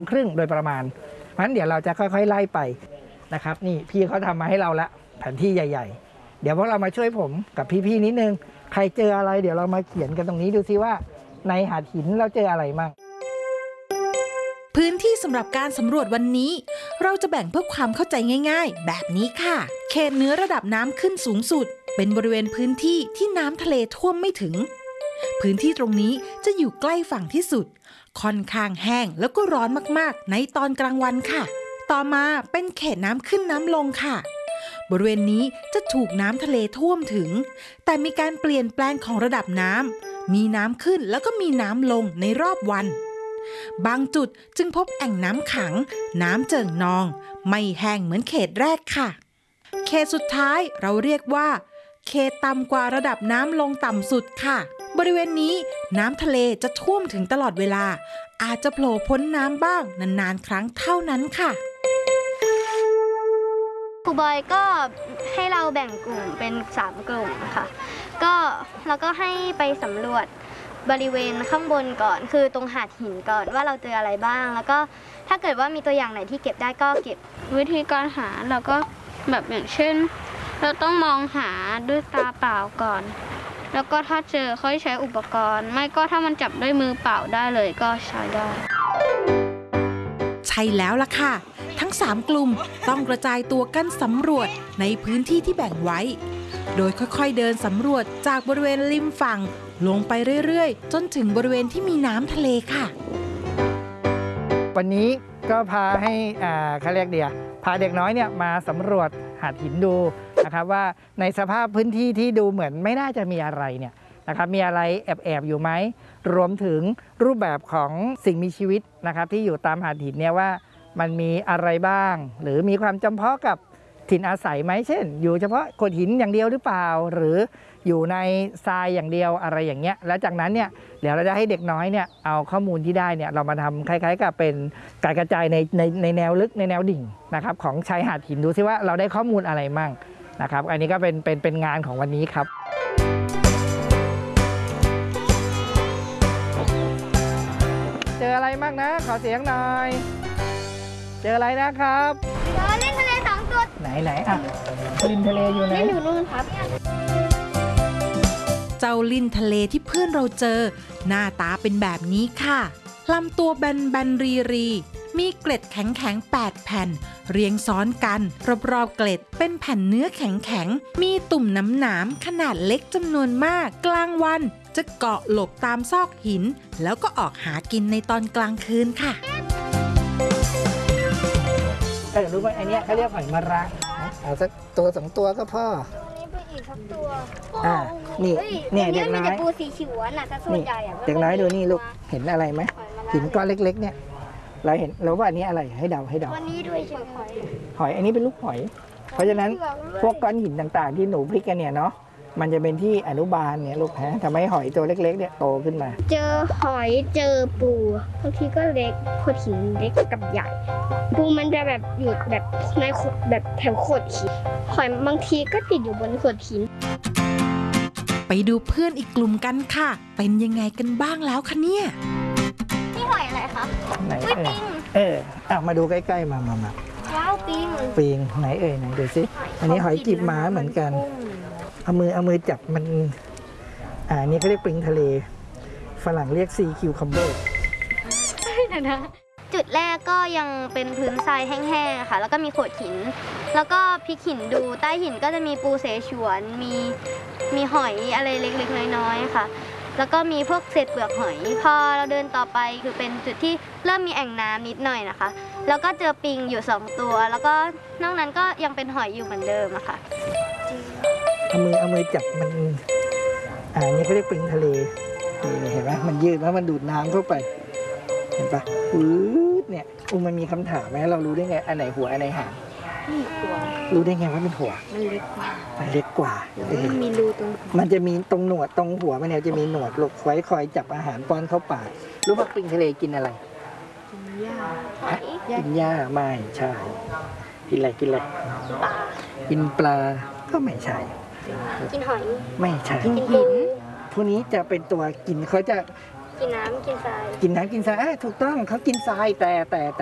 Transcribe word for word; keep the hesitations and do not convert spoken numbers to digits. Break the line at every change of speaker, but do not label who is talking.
ครึ่งโดยประมาณเพราะฉะนั้นเดี๋ยวเราจะค่อยๆไล่ไปนะครับนี่พี่เขาทำมาให้เราละแผนที่ใหญ่ๆเดี๋ยวพวกเรามาช่วยผมกับพี่ๆนิดนึงใครเจออะไรเดี๋ยวเรามาเขียนกันตรงนี้ดูซิว่าในหาดหินเราเจออะไรมั่ง
พื้นที่สำหรับการสำรวจวันนี้เราจะแบ่งเพื่อความเข้าใจง่ายๆแบบนี้ค่ะเขตเหนือระดับน้ำขึ้นสูงสุดเป็นบริเวณพื้นที่ที่น้ำทะเลท่วมไม่ถึงพื้นที่ตรงนี้จะอยู่ใกล้ฝั่งที่สุดค่อนข้างแห้งแล้วก็ร้อนมากๆในตอนกลางวันค่ะต่อมาเป็นเขตน้ำขึ้นน้ำลงค่ะบริเวณนี้จะถูกน้ำทะเลท่วมถึงแต่มีการเปลี่ยนแปลงของระดับน้ำมีน้ำขึ้นแล้วก็มีน้ำลงในรอบวันบางจุดจึงพบแอ่งน้ำขังน้ำเจิ่งนองไม่แห้งเหมือนเขตแรกค่ะเขตสุดท้ายเราเรียกว่าเขตต่ำกว่าระดับน้ำลงต่ำสุดค่ะบริเวณนี้น้ำทะเลจะท่วมถึงตลอดเวลาอาจจะโผล่พ้นน้ำบ้างนานๆครั้งเท่านั้นค่ะ
ครูบอยก็ให้เราแบ่งกลุ่มเป็นสามกลุ่มค่ะก็เราก็ให้ไปสำรวจบริเวณข้างบนก่อนคือตรงหาดหินก่อนว่าเราเจออะไรบ้างแล้วก็ถ้าเกิดว่ามีตัวอย่างไหนที่เก็บได้ก็เก็บ
วิธีการหาเราก็แบบอย่างเช่นเราต้องมองหาด้วยตาเปล่าก่อนแล้วก็ถ้าเจอค่อยใช้อุปกรณ์ไม่ก็ถ้ามันจับด้วยมือเปล่าได้เลยก็ใช้ได้
ใช่แล้วล่ะค่ะทั้งสามกลุ่มต้องกระจายตัวกันสำรวจในพื้นที่ที่แบ่งไว้โดยค่อยๆเดินสำรวจจากบริเวณริมฝั่งลงไปเรื่อยๆจนถึงบริเวณที่มีน้ำทะเลค่ะ
วันนี้ก็พาให้อ่าเขาเรียกเดียพาเด็กน้อยเนี่ยมาสำรวจหาดหินดูนะครับว่าในสภาพพื้นที่ที่ดูเหมือนไม่น่าจะมีอะไรเนี่ยนะครับมีอะไรแอบๆอยู่ไหมรวมถึงรูปแบบของสิ่งมีชีวิตนะครับที่อยู่ตามหาดหินเนี่ยว่ามันมีอะไรบ้างหรือมีความจำเพาะกับถิ่นอาศัยไหมเช่นอยู่เฉพาะโขดหินอย่างเดียวหรือเปล่าหรืออยู่ในทรายอย่างเดียวอะไรอย่างเงี้ยแล้วจากนั้นเนี่ยเดี๋ยวเราจะให้เด็กน้อยเนี่ยเอาข้อมูลที่ได้เนี่ยเรามาทำคล้ายๆกับเป็นการกระจายในในในแนวลึกในแนวดิ่งนะครับของชายหาดหินดูซิว่าเราได้ข้อมูลอะไรมั่งนะครับอันนี้ก็เป็นเป็นเป็นงานของวันนี้ครับเจออะไรบ้างนะขอเสียงหน่อยเจออะไรนะครับ
เจอลิ้นทะเลสองจุด
ไหนไหนอ่ะลิ้นทะเลอยู่ไหน
อยู่นู่นครับ
เจ้าลิ้นทะเลที่เพื่อนเราเจอหน้าตาเป็นแบบนี้ค่ะลำตัวแบนแบนรีรีมีเกล็ดแข็งแข็งแปดแผ่นเรียงซ้อนกันรอบๆเกล็ดเป็นแผ่นเนื้อแข็งแข็งมีตุ่มน้ำหนามขนาดเล็กจำนวนมากกลางวันจะเกาะหลบตามซอกหินแล้วก็ออกหากินในตอนกลางคืนค่ะ
เออรู้ไหมไอเนี้ยเขาเรียกหอยมะระเอาสักตัวสองตัวก็พอ
นี่ไปอีกสักตัว
อ่านี่เนี่ยเด็กน้อย
มีแต่ปูสีเขียวน่ะแต่ส่วนใหญ่อะ
เด็กน้อยดูนี่ลูกเห็นอะไรไหมหินก้อนเล็กๆเนี่ยเราเห็นเราว่าอันนี้อะไรให้เดาให้เดา
วันนี้ด้วยเฉยหอย
หอยอันนี้เป็นลูกหอยเพราะฉะนั้นพวกก้อนหินต่างๆที่หนูพลิกกันเนี่ยเนาะมันจะเป็นที่อนุบาลเนี่ยลูกฮะทำให้หอยตัวเล็กๆเนี่ยโตขึ้นมา
เจอหอยเจอปูบางทีก็เล็กโขดหินเล็กกับใหญ่ปูมันจะแบบอยู่แบบในแบบแถวโขดหินหอยบางทีก็ติดอยู่บนโขดหิน
ไปดูเพื่อนอีกกลุ่มกันค่ะเป็นยังไงกันบ้างแล้วคะเนี่ย
นี่หอยอะไรคะ
ไหนเอ่ยเออเอามาดูใกล้ๆมามามา
ว้าวปิง
ปิงไหนเอ่ยไหนดูสิอันนี้หอยกีบม้าเหมือนกันเอามือเอามือจับมันอ่านี่เขาเรียกปิงทะเลฝรั่งเรียกซีคิวคัมเบอร์
นะจุดแรกก็ยังเป็นพื้นทรายแห้งๆค่ะแล้วก็มีโขดหินแล้วก็พลิกหินดูใต้หินก็จะมีปูเสฉวนมีมีหอยอะไรเล็กๆน้อยๆค่ะแล้วก็มีพวกเศษเปลือกหอยพอเราเดินต่อไปคือเป็นจุดที่เริ่มมีแอ่งน้ำนิดหน่อยนะคะแล้วก็เจอปิงอยู่สองตัวแล้วก็นอกนั้นก็ยังเป็นหอยอยู่เหมือนเดิมอะค่ะ
เอามือเอามือจับมันอ่านี่เขาเรียกปิงทะเลนี่เห็นไหมมันยืดแล้วมันดูดน้ำเข้าไปเห็นปะอืดเนี่ยอุ้มมันมีคำถามไหมเรารู้ได้ไงอันไหนหัวอันไหนหางรู้ได้ไงว่าเป็นหัว
มันเล็กกว่า
มันเล็กกว่า
มันมีรูตรง
มันจะมีตรงหนวดตรงหัวมันเนี่ยจะมีหนวดหลบไว้คอยจับอาหารป้อนเข้าปากรู้ว่าปิงทะเลกินอะไร
กินหญ้า
กินหญ้าไม่ใช่กินอะไรกินอะไรกินปลาก็ไม่ใช่
กินหอย
ไม่ใช่
กินหิน
พวกนี้จะเป็นตัวกินเขาจะ
กินน้ำกินทราย
กินน้ำกินทรายเอ้ยถูกต้องเขากินทรายแต่แต่แต่